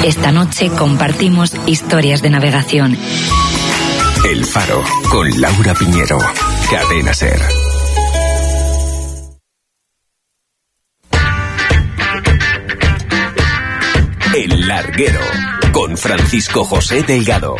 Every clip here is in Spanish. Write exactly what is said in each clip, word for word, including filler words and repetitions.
Esta noche compartimos historias de navegación. El Faro, con Laura Piñero. Cadena SER. El Larguero, con Francisco José Delgado.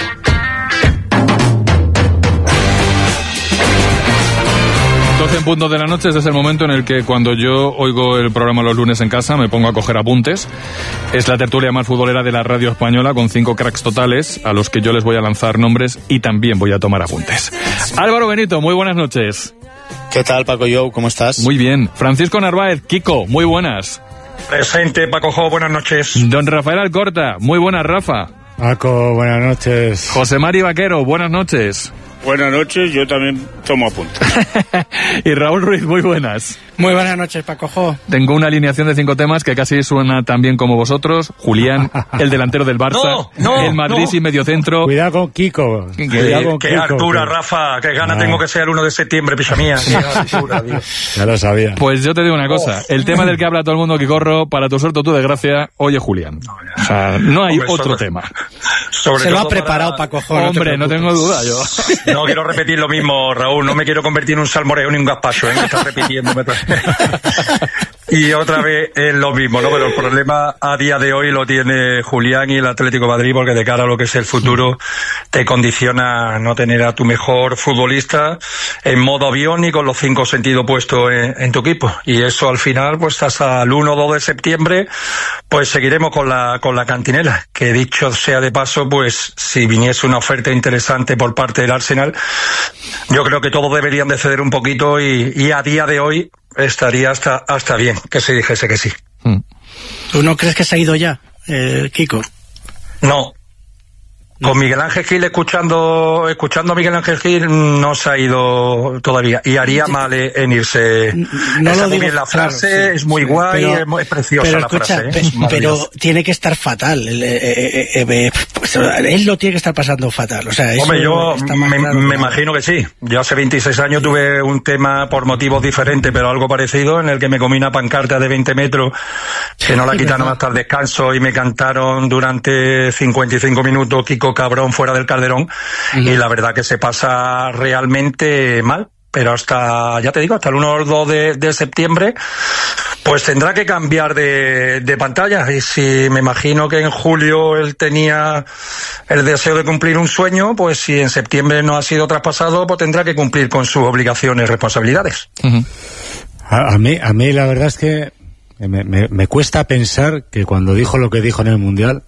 doce en punto de la noche, este es el momento en el que cuando yo oigo el programa los lunes en casa me pongo a coger apuntes. Es la tertulia más futbolera de la radio española con cinco cracks totales a los que yo les voy a lanzar nombres y también voy a tomar apuntes. Álvaro Benito, muy buenas noches. ¿Qué tal, Paco Jou? ¿Cómo estás? Muy bien. Francisco Narváez, Kiko, muy buenas. Presente, Paco Jo, buenas noches. Don Rafael Alcorta, muy buenas, Rafa. Paco, buenas noches. José Mari Vaquero, buenas noches. Buenas noches, yo también tomo apuntes. Y Raúl Ruiz, muy buenas. Muy buenas noches, Paco Jo. Tengo una alineación de cinco temas que casi suena tan bien como vosotros. Julián, el delantero del Barça, no, no, el Madrid no. sin mediocentro. Cuidado con Kiko. Qué, Cuidado con qué Kiko, altura, que... Rafa, qué gana ah. tengo que ser el uno de septiembre, picha mía. Qué altura, Dios. Ya lo sabía. Pues yo te digo una cosa, oh. el tema del que habla todo el mundo, Kikorro, para tu suerte o tu desgracia, oye Julián. O sea, no hay Hombre, otro sobre, tema. Sobre Se lo ha para... preparado, Paco Jo. Hombre, no, no tengo duda yo. No quiero repetir lo mismo, Raúl, no me quiero convertir en un salmoreo ni un gazpacho, ¿eh? Me estás repitiendo. Y otra vez es lo mismo, ¿no? Pero el problema a día de hoy lo tiene Julián y el Atlético de Madrid, porque de cara a lo que es el futuro te condiciona no tener a tu mejor futbolista en modo avión y con los cinco sentidos puestos en, en tu equipo. Y eso al final, pues hasta el uno o dos de septiembre, pues seguiremos con la, con la cantinela. Que dicho sea de paso, pues si viniese una oferta interesante por parte del Arsenal, yo creo que todos deberían de ceder un poquito y, y a día de hoy estaría hasta hasta bien que se dijese que sí. ¿Tú no crees que se ha ido ya, eh, Kiko? No. Con Miguel Ángel Gil escuchando escuchando a Miguel Ángel Gil no se ha ido todavía y haría mal en irse. No Está lo muy digo, bien la frase, claro, sí, es muy sí, guay, pero, es, muy, es preciosa pero la escucha, frase. ¿eh? Pe- pero tiene que estar fatal. Eh, eh, eh, eh, pues, él lo tiene que estar pasando fatal. O sea, eso Hombre, yo está más me, claro, me claro. imagino que sí. Yo hace veintiséis años tuve un tema por motivos diferentes, pero algo parecido, en el que me comí una pancarta de veinte metros que no la quitaron hasta el descanso y me cantaron durante cincuenta y cinco minutos Kiko Cabrón fuera del Calderón. Uh-huh. Y la verdad que se pasa realmente mal, pero hasta, ya te digo, hasta el uno o dos de, de septiembre pues tendrá que cambiar de, de pantalla. Y si me imagino que en julio él tenía el deseo de cumplir un sueño, pues si en septiembre no ha sido traspasado, pues tendrá que cumplir con sus obligaciones y responsabilidades. Uh-huh. a, a mí a mí la verdad es que me, me, me cuesta pensar que cuando dijo lo que dijo en el Mundial,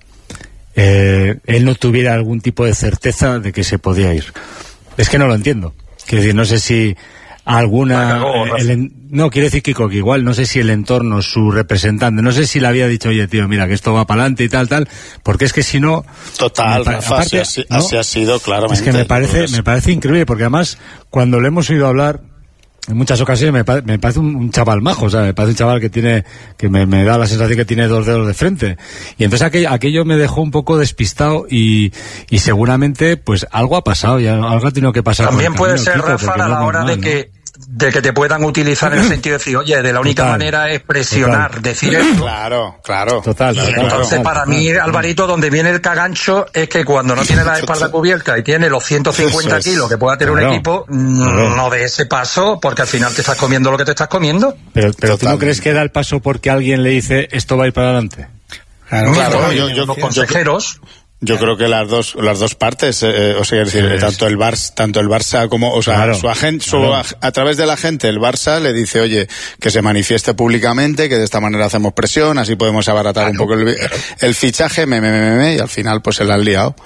Eh, él no tuviera algún tipo de certeza de que se podía ir. Es que no lo entiendo. Quiero decir, no sé si alguna... Cagó, el, el, no, quiero decir, Kiko, que igual no sé si el entorno, su representante, no sé si le había dicho, oye, tío, mira, que esto va para adelante y tal, tal, porque es que si no... Total, pa- Rafa, aparte, así, ¿no? así ha sido, claramente. Es que me parece, me parece increíble, porque además, cuando le hemos oído hablar, en muchas ocasiones me, pa- me parece un, un chaval majo, o sea, me parece un chaval que tiene, que me, me da la sensación que tiene dos dedos de frente. Y entonces aquello, aquello me dejó un poco despistado y, y seguramente, pues algo ha pasado y algo ha tenido que pasar. También puede camino, ser, Kiko, Rafa, a la hora normal, de que, de que te puedan utilizar en el sentido de decir, oye, de la única Total. manera es presionar, Total. decir esto. Claro, claro. Total, total. Entonces, total, para total. mí, Alvarito, donde viene el cagancho es que cuando no tiene la espalda cubierta y tiene los ciento cincuenta Eso es. kilos que pueda tener Claro. un equipo, Claro. no de ese paso, porque al final te estás comiendo lo que te estás comiendo. Pero, pero ¿tú no Totalmente. crees que da el paso porque alguien le dice, esto va a ir para adelante? Claro, Claro, Bueno, yo- yo- los yo- consejeros... Yo creo que las dos las dos partes, eh, o sea, es decir, Sí, tanto el Barça, tanto el Barça como, o sea, Claro, su agente, su, claro. a, a través de la gente, el Barça le dice, oye, que se manifieste públicamente, que de esta manera hacemos presión, así podemos abaratar un poco el, el fichaje, me, me, me, me, y al final pues se la han liado.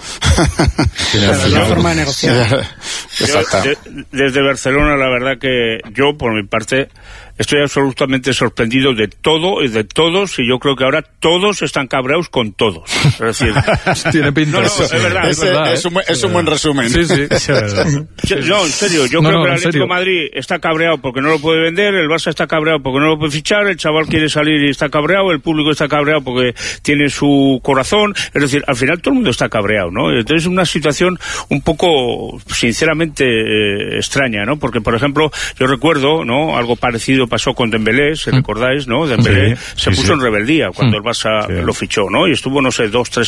Claro, es una forma de negociar. Exacto. Yo, de- desde Barcelona, la verdad que yo, por mi parte, estoy absolutamente sorprendido de todo y de todos, y yo creo que ahora todos están cabreados con todos. Es decir, Tiene pinta. no, no, es verdad, es Ese- verdad. es, un, buen- es un buen resumen. Sí, sí. Eso es verdad. Yo- No, en serio, yo No, creo no, que el en Atlético serio. de Madrid está cabreado porque no lo puede vender, el Barça está cabreado porque no lo puede fichar, el chaval quiere salir y está cabreado, el público está cabreado porque tiene su corazón, es decir, al final todo el mundo está cabreado, ¿no? Entonces es una situación un poco, sinceramente, eh, extraña, ¿no? Porque, por ejemplo, yo recuerdo, ¿no? Algo parecido pasó con Dembélé, si recordáis, ¿no? Dembélé Sí, se sí, puso sí. en rebeldía cuando Mm. el Barça Sí. lo fichó, ¿no? Y estuvo, no sé, dos, tres